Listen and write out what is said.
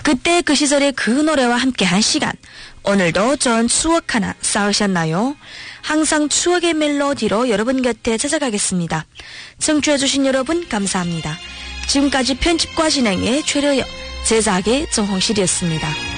그때 그 시절의 그 노래와 함께한 시간, 오늘도 좋은 추억 하나 쌓으셨나요? 항상 추억의 멜로디로 여러분 곁에 찾아가겠습니다. 청취해주신 여러분 감사합니다. 지금까지 편집과 진행의 최려여, 제작의 정홍실이었습니다.